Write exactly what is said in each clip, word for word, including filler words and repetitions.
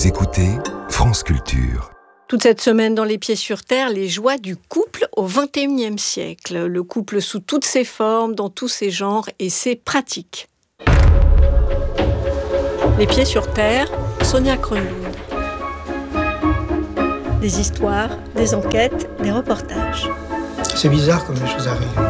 Vous écoutez France Culture. Toute cette semaine dans Les Pieds sur Terre, les joies du couple au vingt et unième siècle. Le couple sous toutes ses formes, dans tous ses genres et ses pratiques. Les Pieds sur Terre, Sonia Kronlund. Des histoires, des enquêtes, des reportages. C'est bizarre comme les choses arrivent.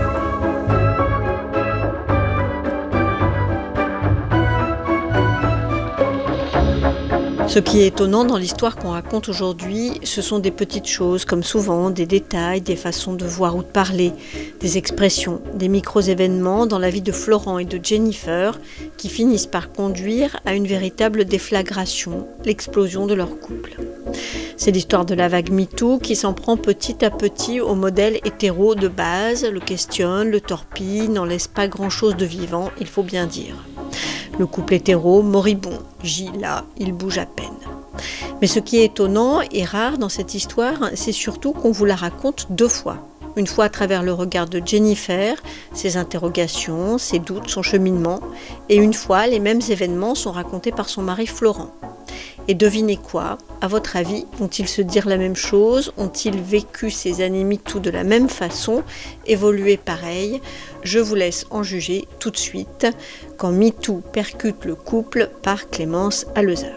Ce qui est étonnant dans l'histoire qu'on raconte aujourd'hui, ce sont des petites choses, comme souvent, des détails, des façons de voir ou de parler, des expressions, des micro-événements dans la vie de Florent et de Jennifer qui finissent par conduire à une véritable déflagration, l'explosion de leur couple. C'est l'histoire de la vague MeToo qui s'en prend petit à petit au modèle hétéro de base, le questionne, le torpille, n'en laisse pas grand-chose de vivant, il faut bien dire. Le couple hétéro, moribond, gît là, il bouge à peine. Mais ce qui est étonnant et rare dans cette histoire, c'est surtout qu'on vous la raconte deux fois. Une fois à travers le regard de Jennifer, ses interrogations, ses doutes, son cheminement, et une fois, les mêmes événements sont racontés par son mari Florent. Et devinez quoi ? À votre avis, vont-ils se dire la même chose ? Ont-ils vécu ces années MeToo de la même façon ? Évolué pareil ? Je vous laisse en juger tout de suite quand MeToo percute le couple par Clémence Alezard.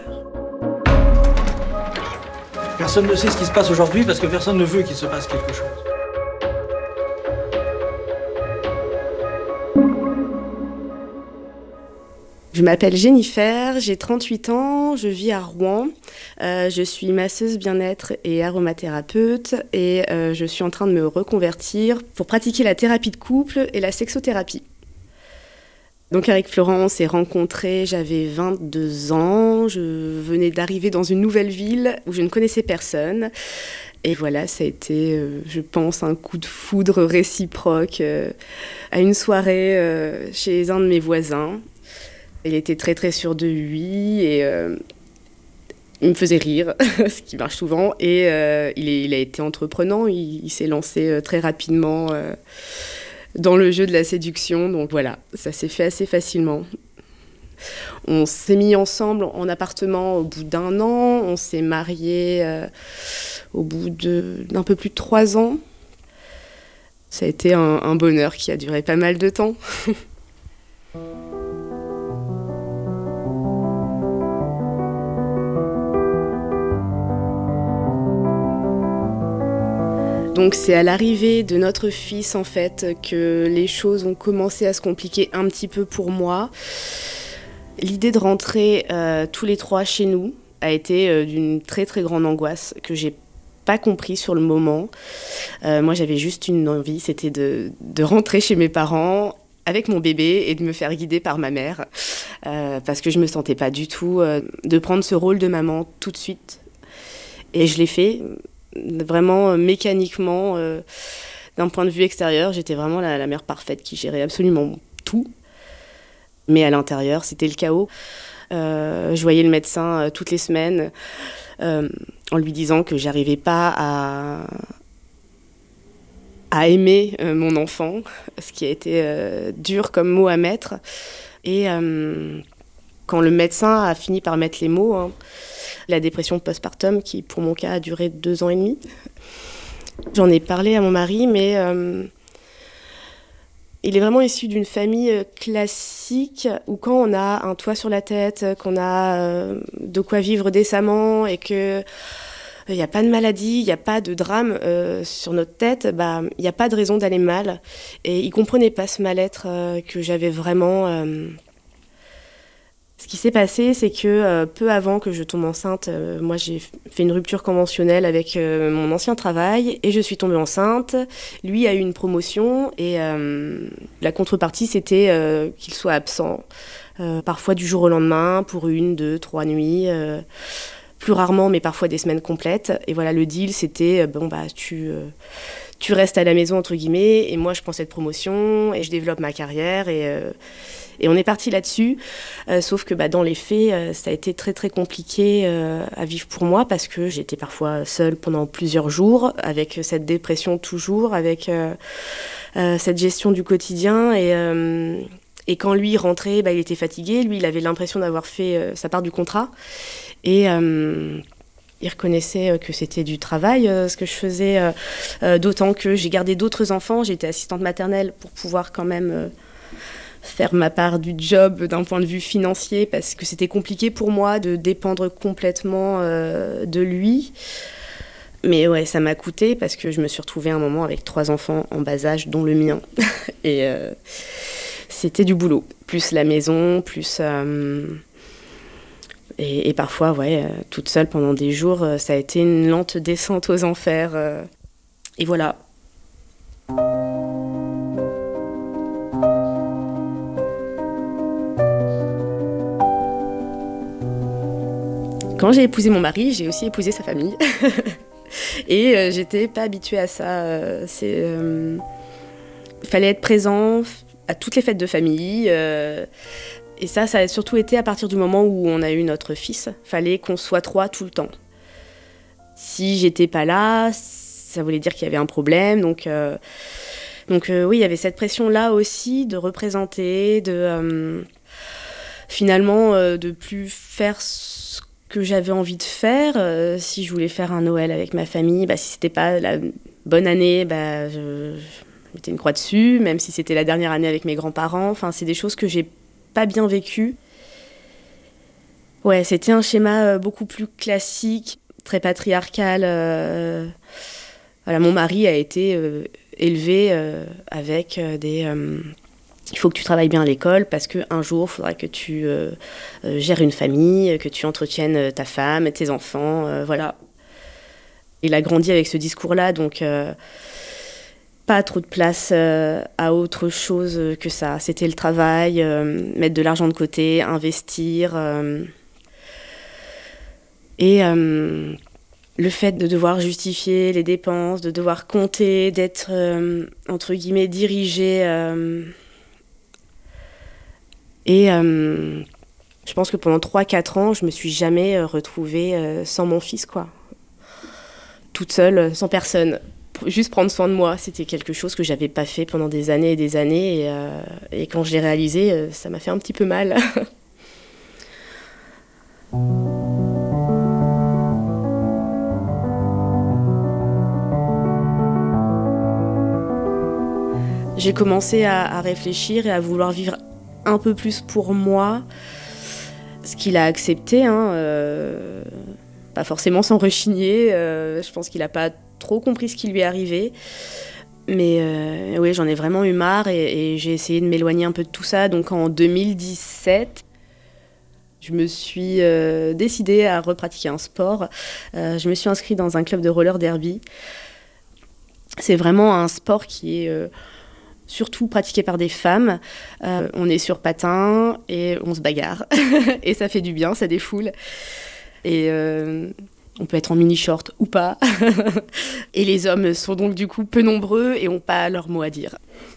Personne ne sait ce qui se passe aujourd'hui parce que personne ne veut qu'il se passe quelque chose. Je m'appelle Jennifer, j'ai trente-huit ans, je vis à Rouen, euh, je suis masseuse bien-être et aromathérapeute et euh, je suis en train de me reconvertir pour pratiquer la thérapie de couple et la sexothérapie. Donc avec Florent, on s'est rencontrés, j'avais vingt-deux ans, je venais d'arriver dans une nouvelle ville où je ne connaissais personne. Et voilà, ça a été, euh, je pense, un coup de foudre réciproque euh, à une soirée euh, chez un de mes voisins. Il était très très sûr de lui et euh, il me faisait rire, ce qui marche souvent. Et euh, il, est, il a été entreprenant, il, il s'est lancé euh, très rapidement euh, dans le jeu de la séduction. Donc voilà, ça s'est fait assez facilement. On s'est mis ensemble en appartement au bout d'un an. On s'est mariés euh, au bout de, d'un peu plus de trois ans. Ça a été un, un bonheur qui a duré pas mal de temps. Donc c'est à l'arrivée de notre fils en fait que les choses ont commencé à se compliquer un petit peu pour moi. L'idée de rentrer euh, tous les trois chez nous a été euh, d'une très très grande angoisse que j'ai pas compris sur le moment. Euh, moi j'avais juste une envie, c'était de, de rentrer chez mes parents avec mon bébé et de me faire guider par ma mère euh, parce que je me sentais pas du tout euh, de prendre ce rôle de maman tout de suite. Et je l'ai fait. Vraiment euh, mécaniquement, euh, d'un point de vue extérieur, j'étais vraiment la, la mère parfaite qui gérait absolument tout. Mais à l'intérieur, c'était le chaos. Euh, je voyais le médecin euh, toutes les semaines euh, en lui disant que j'arrivais pas à, à aimer euh, mon enfant, ce qui a été euh, dur comme mot à mettre. Et euh, quand le médecin a fini par mettre les mots, hein, la dépression postpartum, qui pour mon cas a duré deux ans et demi. J'en ai parlé à mon mari, mais euh, il est vraiment issu d'une famille classique où quand on a un toit sur la tête, qu'on a euh, de quoi vivre décemment et que il n'y a pas de maladie, il n'y a pas de drame euh, sur notre tête, bah, il n'y a pas de raison d'aller mal. Et il ne comprenait pas ce mal-être euh, que j'avais vraiment... Euh, Ce qui s'est passé, c'est que euh, peu avant que je tombe enceinte, euh, moi j'ai fait une rupture conventionnelle avec euh, mon ancien travail et je suis tombée enceinte. Lui a eu une promotion et euh, la contrepartie c'était euh, qu'il soit absent, euh, parfois du jour au lendemain pour une, deux, trois nuits, euh, plus rarement mais parfois des semaines complètes. Et voilà, le deal c'était euh, bon bah tu euh, tu restes à la maison entre guillemets et moi je prends cette promotion et je développe ma carrière et euh, Et on est parti là-dessus, euh, sauf que bah, dans les faits, euh, ça a été très très compliqué euh, à vivre pour moi parce que j'étais parfois seule pendant plusieurs jours, avec cette dépression toujours, avec euh, euh, cette gestion du quotidien. Et, euh, Et quand lui rentrait, bah, il était fatigué. Lui, il avait l'impression d'avoir fait euh, sa part du contrat. Et euh, il reconnaissait que c'était du travail, euh, ce que je faisais. Euh, euh, d'autant que j'ai gardé d'autres enfants. J'étais assistante maternelle pour pouvoir quand même euh, faire ma part du job d'un point de vue financier, parce que c'était compliqué pour moi de dépendre complètement euh, de lui. Mais ouais, ça m'a coûté parce que je me suis retrouvée à un moment avec trois enfants en bas âge, dont le mien. Et euh, c'était du boulot. Plus la maison, plus... Euh, et, et parfois, ouais, euh, toute seule pendant des jours, euh, ça a été une lente descente aux enfers. Euh, et voilà. Quand j'ai épousé mon mari, j'ai aussi épousé sa famille. Et euh, j'étais pas habituée à ça. Euh, c'est, euh, fallait être présent à toutes les fêtes de famille. Euh, et ça, ça a surtout été à partir du moment où on a eu notre fils. Fallait qu'on soit trois tout le temps. Si j'étais pas là, ça voulait dire qu'il y avait un problème. Donc, euh, donc euh, oui, il y avait cette pression-là aussi de représenter, de euh, finalement euh, de plus faire ce que j'avais envie de faire. Euh, si je voulais faire un Noël avec ma famille, bah, si c'était pas la bonne année, bah, je, je mettais une croix dessus, même si c'était la dernière année avec mes grands-parents. Enfin, c'est des choses que j'ai pas bien vécues. Ouais, c'était un schéma beaucoup plus classique, très patriarcal. Euh, voilà, mon mari a été euh, élevé euh, avec euh, des... Euh, il faut que tu travailles bien à l'école parce qu'un jour, il faudra que tu euh, euh, gères une famille, que tu entretiennes ta femme, tes enfants, euh, voilà. Il a grandi avec ce discours-là, donc euh, pas trop de place euh, à autre chose que ça. C'était le travail, euh, mettre de l'argent de côté, investir. Euh, et euh, le fait de devoir justifier les dépenses, de devoir compter, d'être, euh, entre guillemets, dirigé... Euh, Et euh, je pense que pendant trois quatre ans, je me suis jamais retrouvée euh, sans mon fils, quoi. Toute seule, sans personne. Juste prendre soin de moi, c'était quelque chose que j'avais pas fait pendant des années et des années. Et, euh, et quand je l'ai réalisé, euh, ça m'a fait un petit peu mal. J'ai commencé à, à réfléchir et à vouloir vivre un peu plus pour moi, ce qu'il a accepté, hein, euh, pas forcément sans rechigner. Euh, je pense qu'il n'a pas trop compris ce qui lui est arrivé. Mais euh, oui, j'en ai vraiment eu marre et, et j'ai essayé de m'éloigner un peu de tout ça. Donc en deux mille dix-sept, je me suis euh, décidée à repratiquer un sport. Euh, je me suis inscrite dans un club de roller derby. C'est vraiment un sport qui est... Euh, surtout pratiqué par des femmes. Euh, on est sur patins et on se bagarre. Et ça fait du bien, ça défoule. Et euh, on peut être en mini-short ou pas. Et les hommes sont donc du coup peu nombreux et n'ont pas leur mot à dire.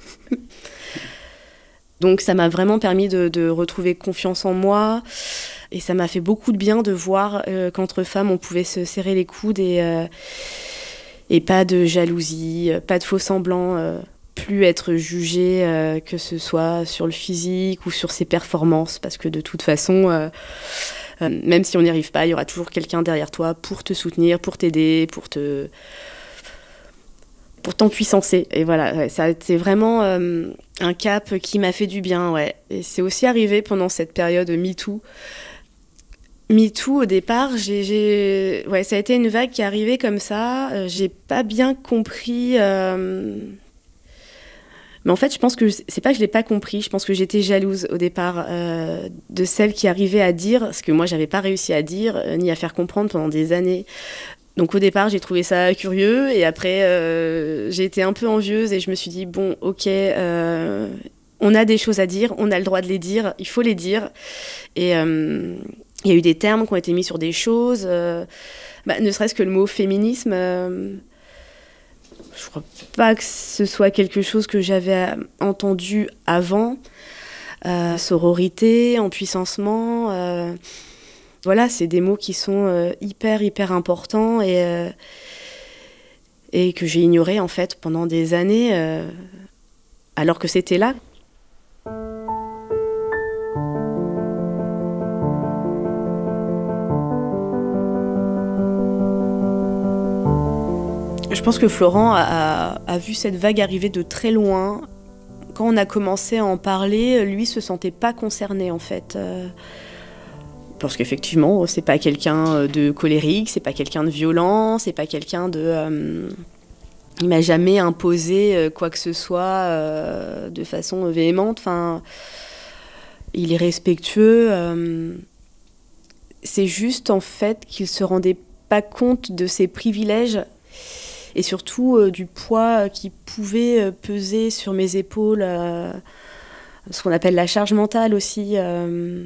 Donc ça m'a vraiment permis de, de retrouver confiance en moi. Et ça m'a fait beaucoup de bien de voir euh, qu'entre femmes, on pouvait se serrer les coudes et, euh, et pas de jalousie, pas de faux semblants. Euh, plus être jugé, euh, que ce soit sur le physique ou sur ses performances, parce que de toute façon, euh, euh, même si on n'y arrive pas, il y aura toujours quelqu'un derrière toi pour te soutenir, pour t'aider, pour te pour t'empuissancer. Et voilà, ouais, ça a été vraiment euh, un cap qui m'a fait du bien, ouais. Et c'est aussi arrivé pendant cette période MeToo. MeToo, au départ, j'ai, j'ai... Ouais, ça a été une vague qui est arrivée comme ça. Euh, j'ai pas bien compris... Euh... Mais en fait, je pense que c'est pas que je l'ai pas compris, je pense que j'étais jalouse au départ euh, de celle qui arrivait à dire ce que moi j'avais pas réussi à dire euh, ni à faire comprendre pendant des années. Donc au départ, j'ai trouvé ça curieux et après euh, j'ai été un peu envieuse et je me suis dit bon, ok, euh, on a des choses à dire, on a le droit de les dire, il faut les dire. Et euh, il y a eu des termes qui ont été mis sur des choses, euh, bah, ne serait-ce que le mot féminisme. Euh, Je ne crois pas que ce soit quelque chose que j'avais entendu avant. Euh, sororité, empuissancement, euh, voilà, c'est des mots qui sont euh, hyper, hyper importants et, euh, et que j'ai ignorés en fait pendant des années, euh, alors que c'était là. Je pense que Florent a, a, a vu cette vague arriver de très loin. Quand on a commencé à en parler, lui se sentait pas concerné en fait. Euh, parce qu'effectivement, c'est pas quelqu'un de colérique, c'est pas quelqu'un de violent, c'est pas quelqu'un de... Euh, il m'a jamais imposé quoi que ce soit euh, de façon véhémente. Enfin, il est respectueux. Euh, c'est juste en fait qu'il se rendait pas compte de ses privilèges et surtout euh, du poids qui pouvait euh, peser sur mes épaules, euh, ce qu'on appelle la charge mentale aussi. Euh,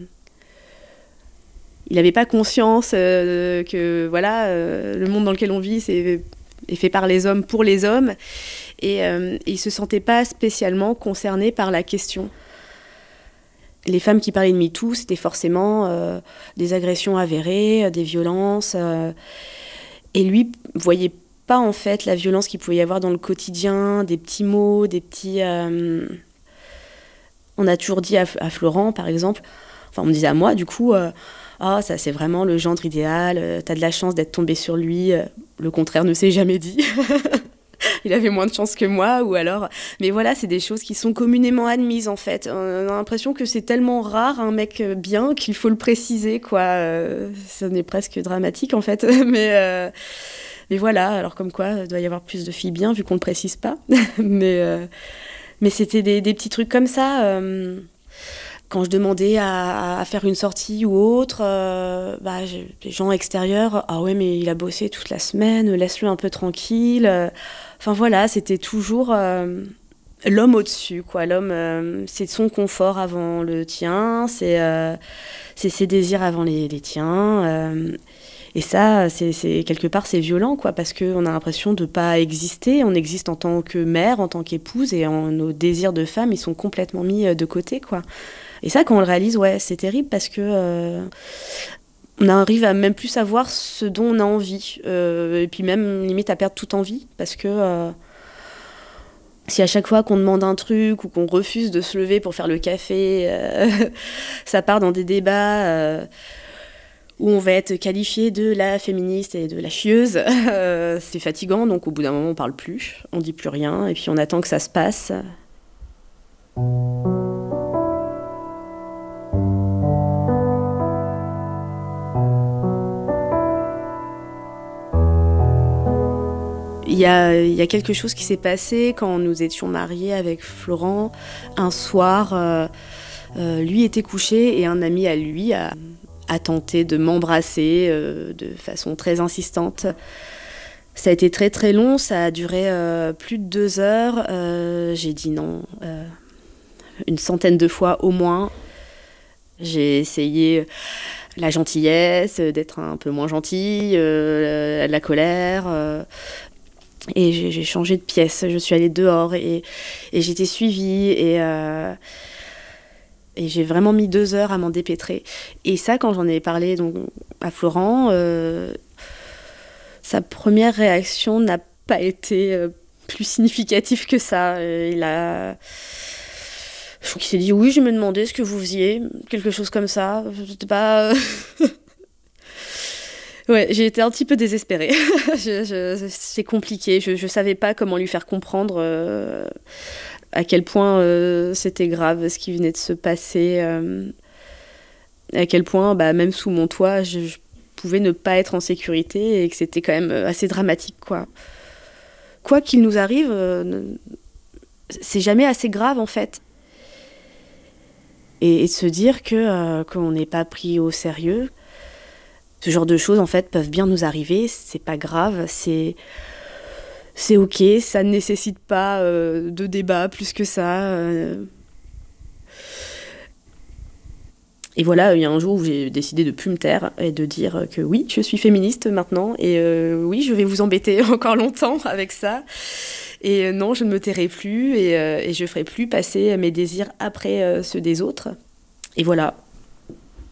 il n'avait pas conscience euh, que voilà, euh, le monde dans lequel on vit c'est, est fait par les hommes pour les hommes et, euh, et il ne se sentait pas spécialement concerné par la question. Les femmes qui parlaient de MeToo, c'était forcément euh, des agressions avérées, des violences. Euh, et lui ne voyait pas en fait la violence qu'il pouvait y avoir dans le quotidien, des petits mots, des petits... Euh... On a toujours dit à, à Florent, par exemple, enfin on me disait à moi, du coup, euh, oh, ça c'est vraiment le gendre idéal, euh, t'as de la chance d'être tombée sur lui. Euh, le contraire ne s'est jamais dit. Il avait moins de chance que moi, ou alors... Mais voilà, c'est des choses qui sont communément admises, en fait. On a l'impression que c'est tellement rare, un mec bien, qu'il faut le préciser, quoi. Euh, ça n'est presque dramatique, en fait. Mais, euh, mais voilà, alors comme quoi, il doit y avoir plus de filles bien, vu qu'on ne le précise pas. mais, euh, mais c'était des, des petits trucs comme ça. Euh, quand je demandais à, à faire une sortie ou autre, euh, bah, j'ai des gens extérieurs, « Ah ouais, mais il a bossé toute la semaine, laisse-le un peu tranquille. » Enfin voilà, c'était toujours euh, l'homme au-dessus, quoi. L'homme, euh, c'est son confort avant le tien, c'est, euh, c'est ses désirs avant les, les tiens. Euh, et ça, c'est, c'est, quelque part, c'est violent, quoi, parce qu'on a l'impression de ne pas exister. On existe en tant que mère, en tant qu'épouse, et en, nos désirs de femme, ils sont complètement mis de côté, quoi. Et ça, quand on le réalise, ouais, c'est terrible, parce que... Euh, on arrive à même plus savoir ce dont on a envie. Euh, et puis même, limite, à perdre toute envie. Parce que euh, si à chaque fois qu'on demande un truc ou qu'on refuse de se lever pour faire le café, euh, ça part dans des débats euh, où on va être qualifié de la féministe et de la chieuse. Euh, c'est fatigant, donc au bout d'un moment, on ne parle plus. On ne dit plus rien. Et puis on attend que ça se passe. Il y a, il y a quelque chose qui s'est passé quand nous étions mariés avec Florent. Un soir, euh, euh, lui était couché et un ami à lui a, a tenté de m'embrasser euh, de façon très insistante. Ça a été très très long, ça a duré euh, plus de deux heures. Euh, j'ai dit non euh, une centaine de fois au moins. J'ai essayé la gentillesse, d'être un peu moins gentille, euh, la colère... Euh, Et j'ai, j'ai changé de pièce, je suis allée dehors et, et j'étais suivie et, euh, et j'ai vraiment mis deux heures à m'en dépêtrer. Et ça, quand j'en ai parlé donc, à Florent, euh, sa première réaction n'a pas été euh, plus significative que ça. Il a... Je crois qu'il s'est dit, oui, je me demandais ce que vous faisiez, quelque chose comme ça. C'était pas... Ouais, j'ai été un petit peu désespérée. je, je, c'est compliqué. Je ne savais pas comment lui faire comprendre euh, à quel point euh, c'était grave ce qui venait de se passer. Euh, à quel point, bah, même sous mon toit, je, je pouvais ne pas être en sécurité et que c'était quand même assez dramatique, quoi. Quoi qu'il nous arrive, euh, c'est jamais assez grave, en fait. Et, et de se dire que, euh, qu'on n'est pas pris au sérieux... Ce genre de choses, en fait, peuvent bien nous arriver. C'est pas grave, c'est, c'est ok. Ça ne nécessite pas euh, de débat plus que ça. Euh... Et voilà, il y a un jour où j'ai décidé de plus me taire et de dire que oui, je suis féministe maintenant. Et euh, oui, je vais vous embêter encore longtemps avec ça. Et euh, non, je ne me tairai plus et, euh, et je ne ferai plus passer mes désirs après euh, ceux des autres. Et voilà.